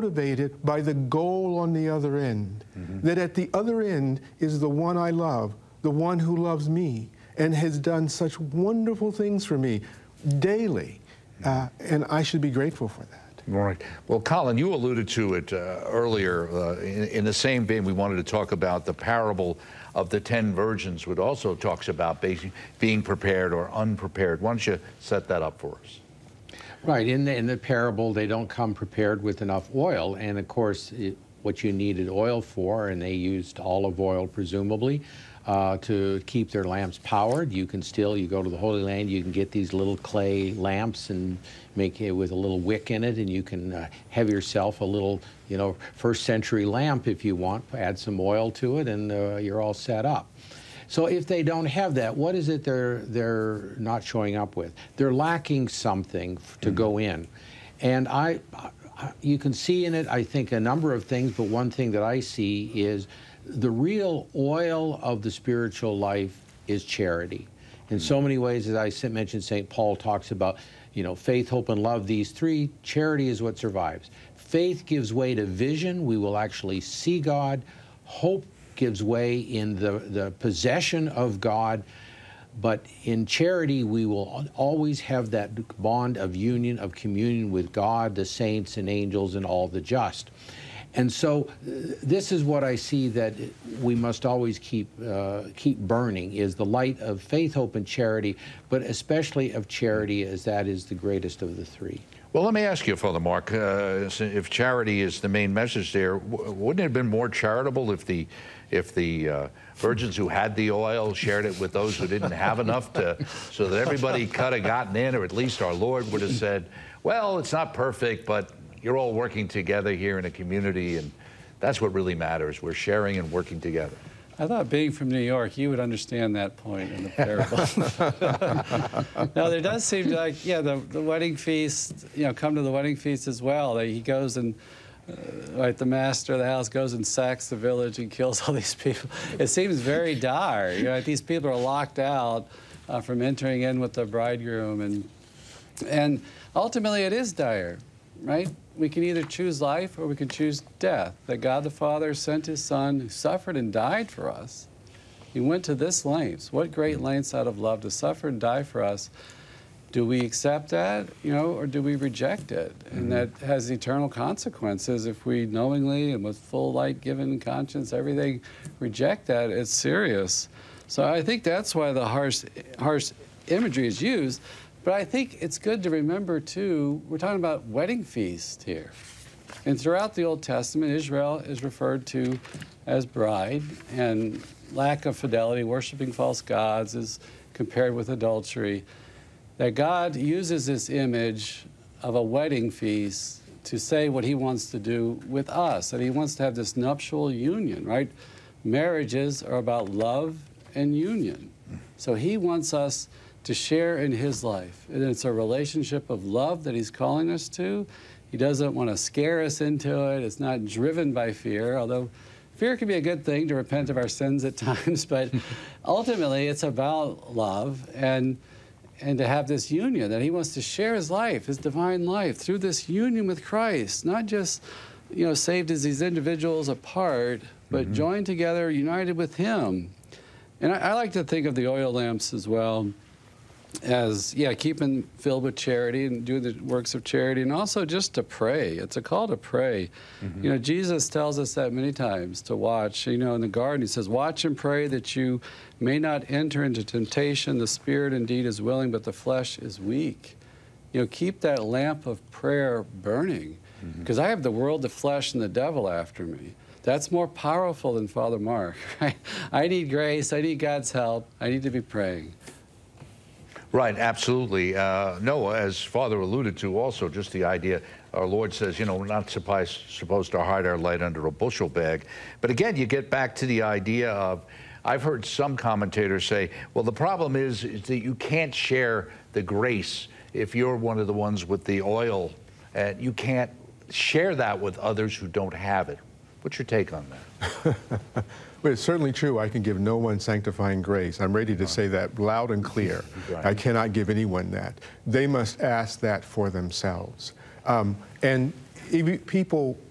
motivated by the goal on the other end. That at the other end is the one I love, the one who loves me, and has done such wonderful things for me daily. And I should be grateful for that. Right. Well, Colin, you alluded to it earlier. In the same vein, we wanted to talk about the parable of the 10 virgins, which also talks about being prepared or unprepared. Why don't you set that up for us? Right. In the parable, they don't come prepared with enough oil. And, of course, what you needed oil for, and they used olive oil, presumably, to keep their lamps powered. You go to the Holy Land, you can get these little clay lamps and make it with a little wick in it, and you can have yourself a little, first century lamp if you want, add some oil to it, and you're all set up. So if they don't have that, what is it they're not showing up with? They're lacking something to go in. And you can see in it, I think, a number of things, but one thing that I see is the real oil of the spiritual life is charity. In so many ways, as I mentioned, St. Paul talks about, faith, hope, and love, these three. Charity is what survives. Faith gives way to vision. We will actually see God. Hope gives way in the possession of God. But in charity, we will always have that bond of union, of communion with God, the saints and angels, and all the just. And so this is what I see that we must always keep burning, is the light of faith, hope, and charity, but especially of charity, as that is the greatest of the three. Well, let me ask you, Father Mark, if charity is the main message there, wouldn't it have been more charitable if the virgins who had the oil shared it with those who didn't have enough, so that everybody could have gotten in, or at least our Lord would have said, well, it's not perfect, but you're all working together here in a community, and that's what really matters. We're sharing and working together. I thought, being from New York, you would understand that point in the parable. No, there does seem like, the wedding feast, come to the wedding feast as well. He goes and, the master of the house goes and sacks the village and kills all these people. It seems very dire. These people are locked out from entering in with the bridegroom, and ultimately it is dire, right? We can either choose life or we can choose death. That God the Father sent His Son, who suffered and died for us. He went to this lengths. What great lengths out of love to suffer and die for us. Do we accept that, or do we reject it? And that has eternal consequences if we knowingly and with full light-given conscience, everything, reject that. It's serious. So I think that's why the harsh imagery is used. But I think it's good to remember, too, we're talking about wedding feast here. And throughout the Old Testament, Israel is referred to as bride, and lack of fidelity, worshiping false gods, is compared with adultery. That God uses this image of a wedding feast to say what He wants to do with us, that He wants to have this nuptial union, right? Marriages are about love and union. So He wants us to share in His life. And it's a relationship of love that He's calling us to. He doesn't want to scare us into it. It's not driven by fear, although fear can be a good thing to repent of our sins at times, but ultimately it's about love and to have this union, that He wants to share His life, His divine life, through this union with Christ, not just, saved as these individuals apart, but joined together, united with Him. And I like to think of the oil lamps as well as, keeping filled with charity and doing the works of charity, and also just to pray. It's a call to pray. Jesus tells us that many times, to watch. In the garden, He says, watch and pray that you may not enter into temptation. The spirit indeed is willing, but the flesh is weak. Keep that lamp of prayer burning, because I have the world, the flesh, and the devil after me. That's more powerful than Father Mark. I need grace. I need God's help. I need to be praying. Right, absolutely. No, as Father alluded to also, just the idea, our Lord says, we're not supposed to hide our light under a bushel bag. But again, you get back to the idea of, I've heard some commentators say, well, the problem is that you can't share the grace if you're one of the ones with the oil, and you can't share that with others who don't have it. What's your take on that? Well, it's certainly true. I can give no one sanctifying grace. I'm ready to say that loud and clear. I cannot give anyone that. They must ask that for themselves. And people